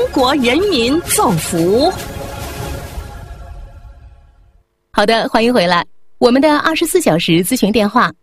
国人民造福。 好的，欢迎回来。我们的24小时咨询电话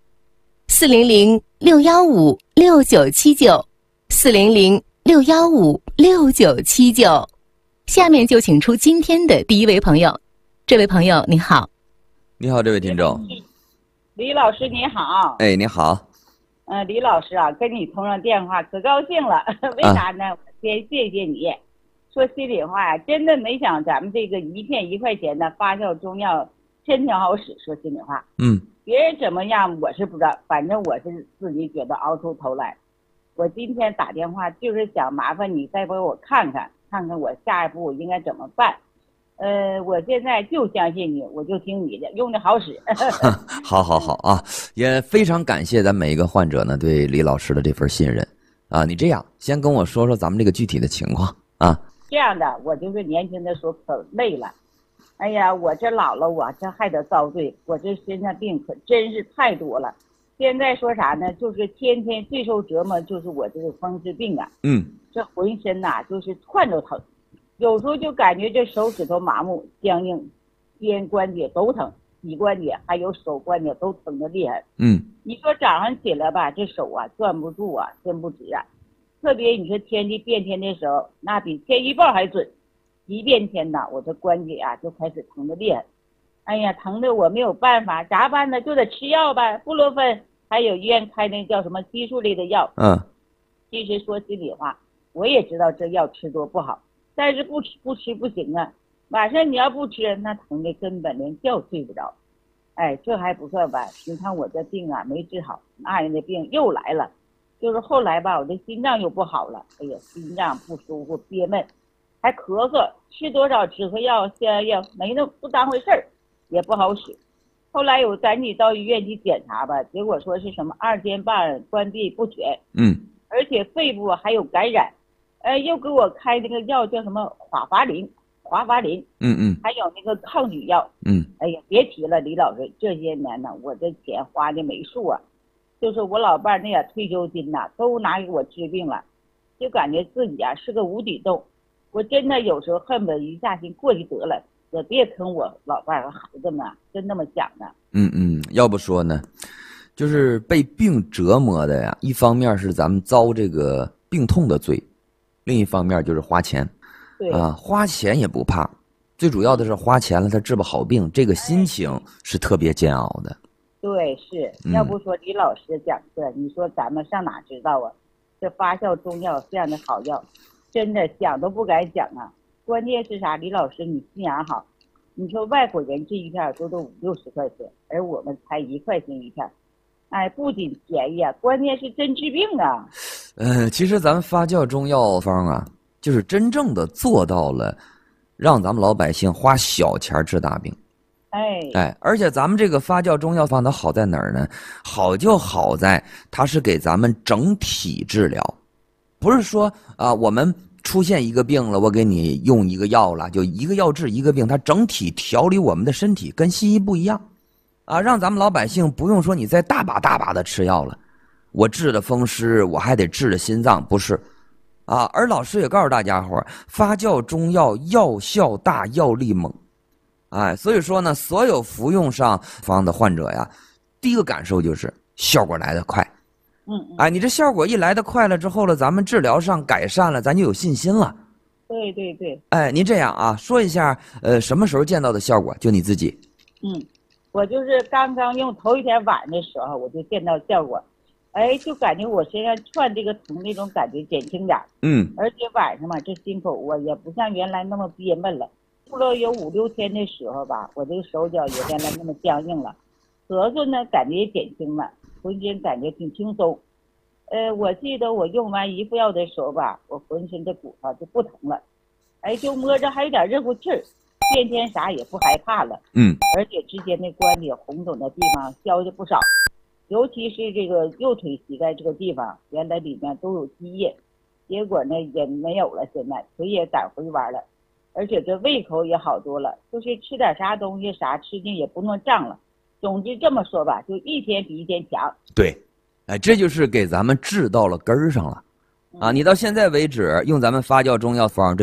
：400-615-6979，400-615-6979。下面就请出今天的第一位朋友。这位朋友你好。 你好，这位听众。 李老师你好。 哎，你好。 李老师啊，跟你通上电话可高兴了。为啥呢？我先谢谢你。说心里话呀，真的没想咱们这个一片1块钱的发酵中药真挺好使。说心里话，别人怎么样我是不知道，反正我是自己觉得熬出头来。我今天打电话就是想麻烦你再帮我看看我下一步应该怎么办。我现在就相信你，我就听你的，用的好使。 好啊，也非常感谢咱每一个患者呢对李老师的这份信任啊。你这样先跟我说说咱们这个具体的情况啊。 这样的，我就是年轻的时候可累了，哎呀，我这老了，我这还得遭罪，我这身上病可真是太多了。现在说啥呢？就是天天最受折磨就是我这个风湿病啊。这浑身呐就是窜着疼。有时候就感觉这手指头麻木僵硬，肩关节都疼，膝关节还有手关节都疼得厉害。你说早上起来吧，这手啊攥不住啊，伸不直啊。特别你说天气变天的时候，那比天预报还准。一变天呐，我这关节啊就开始疼得厉害。哎呀，疼得我没有办法，咋办呢？就得吃药吧，布洛芬，还有医院开那叫什么激素类的药。其实说心里话，我也知道这药吃多不好。但是不吃不行啊！晚上你要不吃，那疼的根本连觉睡不着。哎，这还不算完，你看我这病啊没治好，那人的病又来了。就是后来吧，我这心脏又不好了，哎呀，心脏不舒服，憋闷，还咳嗽，吃多少止咳药、消炎药没那不当回事儿，也不好使。后来我赶紧到医院去检查吧，结果说是什么2尖瓣关闭不全，而且肺部还有感染。又给我开那个药叫什么华法林，还有那个抗菌药。哎呀，别提了，李老师，这些年呢，我这钱花的没数啊。就是我老伴那点退休金呐，都拿给我治病了，就感觉自己啊是个无底洞。我真的有时候恨不得一下心过去得了，也别坑我老伴和孩子们，真那么想的。 要不说呢，就是被病折磨的呀，一方面是咱们遭这个病痛的罪。另一方面就是花钱，花钱也不怕，最主要的是花钱了他治不好病，这个心情是特别煎熬的。 对，是要不说李老师讲课，你说咱们上哪知道啊？这发酵中药这样的好药，真的想都不敢想啊！关键是啥？李老师你心眼好，你说外国人这一片都50-60块钱，而我们才1块钱一片。哎，不仅便宜啊，关键是真治病啊。 其实咱们发酵中药方啊，就是真正的做到了让咱们老百姓花小钱治大病。而且咱们这个发酵中药方它好在哪儿呢？好就好在它是给咱们整体治疗，不是说我们出现一个病了，我给你用一个药了，就一个药治一个病，它整体调理我们的身体，跟西医不一样让咱们老百姓不用说你再大把的吃药了。我治了风湿，我还得治了心脏，不是而老师也告诉大家伙，发酵中药药效大，药力猛。所以说呢，所有服用上方的患者呀，第一个感受就是效果来得快。你这效果一来得快了之后了，咱们治疗上改善了，咱就有信心了。 对。 您这样说一下什么时候见到的效果？就你自己。 我就是刚刚用头一天晚上的时候，我就见到效果。就感觉我身上窜这个疼那种感觉减轻点。而且晚上嘛，这心口啊也不像原来那么憋闷了。过了有5-6天的时候吧，我这个手脚也原来那么僵硬了，咳嗽呢感觉也减轻了，浑身感觉挺轻松。我记得我用完一副药的时候吧，我浑身的骨头就不疼了，就摸着还有点热乎气儿，变天啥也不害怕了。而且之前那关节红肿的地方消去不少。尤其是这个右腿膝盖这个地方，原来里面都有积液，结果呢也没有了，现在腿也赶回弯了，而且这胃口也好多了，就是吃点啥东西啥吃进也不那么胀了。总之这么说吧，就一天比一天强。 对，这就是给咱们治到了根儿上了你到现在为止用咱们发酵中药方